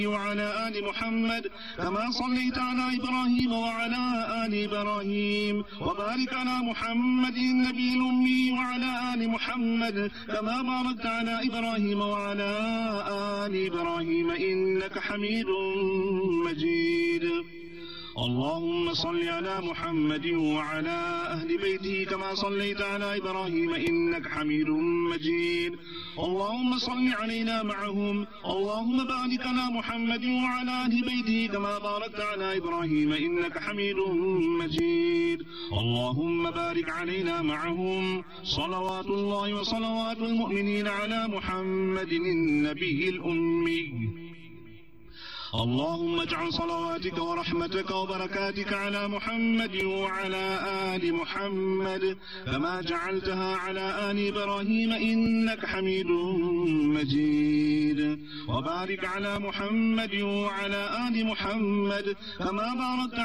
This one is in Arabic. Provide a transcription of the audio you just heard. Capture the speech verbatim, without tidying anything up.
وعلى آل محمد كما صليت على إبراهيم وعلى آل إبراهيم وبارك على محمد النبي الأمي وعلى آل محمد كما باركت على إبراهيم وعلى آل إبراهيم إنك حميد مجيد. اللهم صل على محمد وعلى أهل بيته كما صليت على إبراهيم إنك حميد مجيد. اللهم صل علينا معهم. اللهم بارك على محمد وعلى أهل بيته كما باركت على إبراهيم إنك حميد مجيد. اللهم بارك علينا معهم. صلوات الله وصلوات المؤمنين على محمد النبي الأمي. اللهم اجعل صلواتك ورحمتك وبركاتك على محمد وعلى آل محمد كما جعلتها على آل إبراهيم إنك حميد مجيد. وبارك على محمد وعلى آل محمد كما باركت